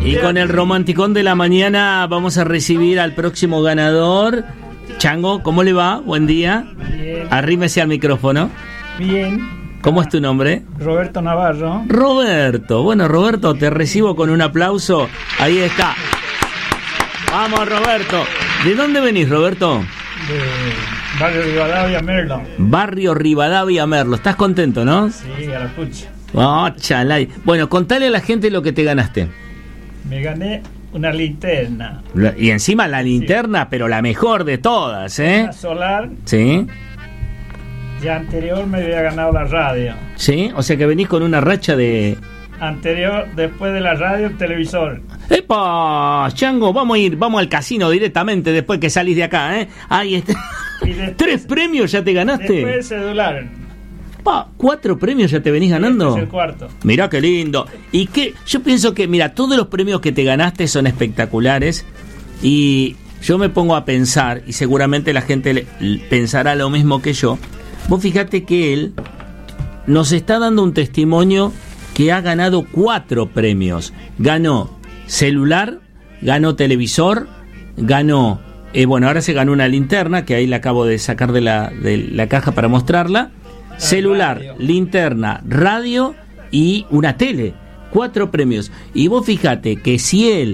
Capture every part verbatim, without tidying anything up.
Y con el romanticón de la mañana vamos a recibir al próximo ganador. Chango, ¿cómo le va? Buen día. Bien. Arrímese al micrófono. Bien. ¿Cómo es tu nombre? Roberto Navarro. Roberto. Bueno, Roberto, te recibo con un aplauso. Ahí está. Vamos, Roberto. ¿De dónde venís, Roberto? De Barrio Rivadavia, Merlo. Barrio Rivadavia, Merlo. ¿Estás contento, no? Sí, a la pucha. Oh, chalay. Bueno, contale a la gente lo que te ganaste. Me gané una linterna. Y encima la linterna, sí, pero la mejor de todas, ¿eh? Una solar. Sí. Ya anterior me había ganado la radio. Sí, o sea que venís con una racha de... Anterior, después de la radio, el televisor. ¡Epa! Chango, vamos a ir, vamos al casino directamente después que salís de acá, ¿eh? Ahí está. Después, ¿tres premios ya te ganaste? Después el celular. Pa, ¿cuatro premios ya te venís ganando? Este es el cuarto. Mirá qué lindo. Y que yo pienso que, mira, todos los premios que te ganaste son espectaculares. Y yo me pongo a pensar, y seguramente la gente le, pensará lo mismo que yo. Vos fíjate que él nos está dando un testimonio que ha ganado cuatro premios. Ganó celular, ganó televisor, ganó... Eh, bueno, ahora se ganó una linterna, que ahí la acabo de sacar de la, de la caja para mostrarla. Celular, radio, linterna, radio y una tele. Cuatro premios. Y vos fíjate que si él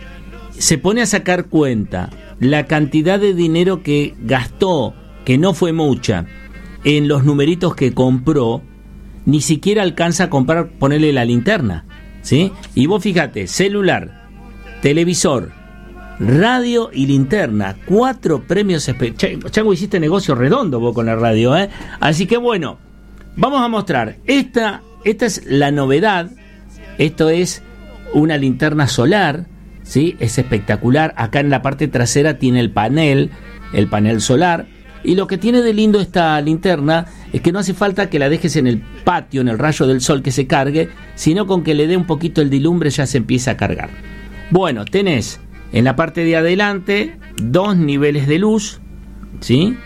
se pone a sacar cuenta la cantidad de dinero que gastó, que no fue mucha, en los numeritos que compró, ni siquiera alcanza a comprar, ponerle la linterna, ¿sí? Y vos fíjate, celular, televisor, radio y linterna, cuatro premios. Espe- Chango, hiciste negocio redondo vos con la radio, ¿eh? Así que bueno, vamos a mostrar. Esta, esta es la novedad. Esto es una linterna solar, ¿sí? Es espectacular. Acá en la parte trasera tiene el panel, el panel solar. Y lo que tiene de lindo esta linterna es que no hace falta que la dejes en el patio, en el rayo del sol que se cargue, sino con que le dé un poquito el dilumbre ya se empieza a cargar. Bueno, tenés en la parte de adelante dos niveles de luz, ¿sí?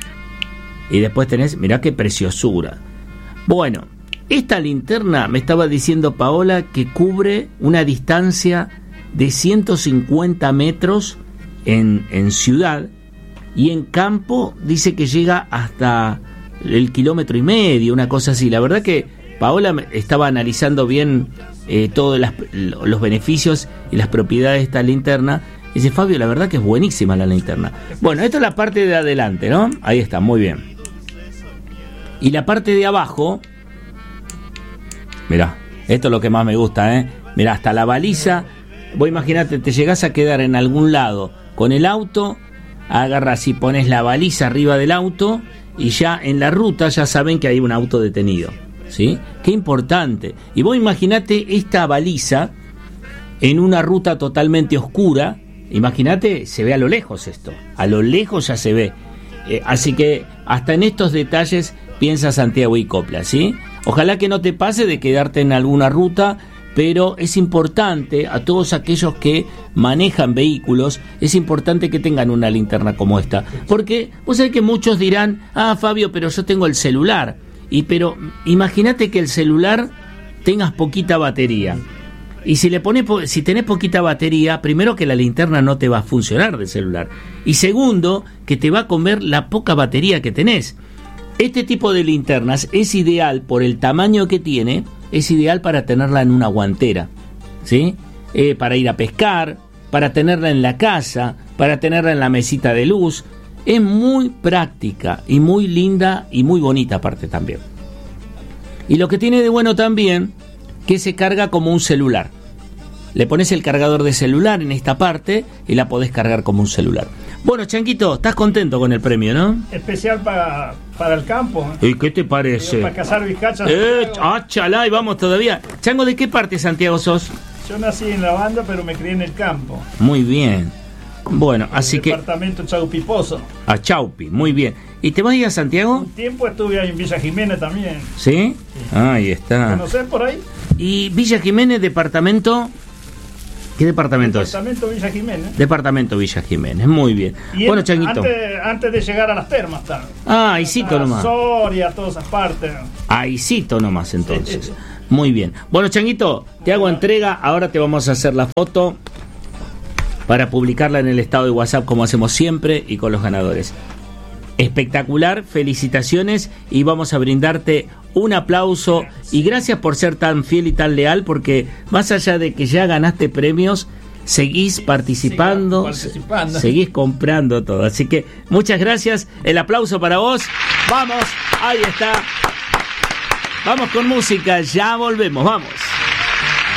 Y después tenés, mirá qué preciosura. Bueno, esta linterna, me estaba diciendo Paola, que cubre una distancia de ciento cincuenta metros en, en ciudad, y en campo dice que llega hasta el kilómetro y medio, una cosa así. La verdad que Paola estaba analizando bien eh, todos las, los beneficios y las propiedades de esta linterna. Dice, Fabio, la verdad que es buenísima la linterna. Bueno, esta es la parte de adelante, ¿no? Ahí está, muy bien. Y la parte de abajo, mirá, esto es lo que más me gusta, ¿eh? Mirá, hasta la baliza. Vos imaginate, te llegás a quedar en algún lado con el auto, agarras y pones la baliza arriba del auto y ya en la ruta ya saben que hay un auto detenido, ¿sí? Qué importante. Y vos imaginate esta baliza en una ruta totalmente oscura. Imagínate, se ve a lo lejos esto, a lo lejos ya se ve. Eh, así que hasta en estos detalles piensa Santiago y Copla, ¿sí? Ojalá que no te pase de quedarte en alguna ruta, pero es importante a todos aquellos que manejan vehículos, es importante que tengan una linterna como esta, porque vos sabés que muchos dirán, ah, Fabio, pero yo tengo el celular, y pero imagínate que el celular tengas poquita batería. Y si le pones, si tenés poquita batería, primero que la linterna no te va a funcionar del celular. Y segundo, que te va a comer la poca batería que tenés. Este tipo de linternas es ideal por el tamaño que tiene, es ideal para tenerla en una guantera, ¿sí? Eh, para ir a pescar, para tenerla en la casa, para tenerla en la mesita de luz. Es muy práctica y muy linda y muy bonita aparte también. Y lo que tiene de bueno también, que se carga como un celular. Le pones el cargador de celular en esta parte y la podés cargar como un celular. Bueno, Changuito, estás contento con el premio, ¿no? Especial para, para el campo. ¿Y qué te parece? Digo, para cazar bizcachas. Eh, ah, chalá, y vamos todavía. Chango, ¿de qué parte, Santiago, sos? Yo nací en la banda, pero me crié en el campo. Muy bien. Bueno, en así el que... departamento Chaupiposo. A Chaupi, muy bien. ¿Y te vas a ir a Santiago? Un tiempo estuve ahí en Villa Jiménez también. ¿Sí? Sí. Ahí está. ¿Conocés por ahí? ¿Y Villa Jiménez, departamento? ¿Qué departamento, departamento es? Departamento Villa Jiménez. Departamento Villa Jiménez, muy bien. Y bueno, en, Changuito. Antes, antes de llegar a las termas, está. Ah, ahícito nomás. Soria, todas esas partes. Ahícito nomás, entonces. Muy bien. Bueno, Changuito, te hago entrega. Ahora te vamos a hacer la foto para publicarla en el estado de WhatsApp como hacemos siempre y con los ganadores. Espectacular, felicitaciones y vamos a brindarte un aplauso y gracias por ser tan fiel y tan leal, porque más allá de que ya ganaste premios, seguís participando, participando, seguís comprando todo. Así que muchas gracias, el aplauso para vos. Vamos, ahí está. Vamos con música, ya volvemos, vamos.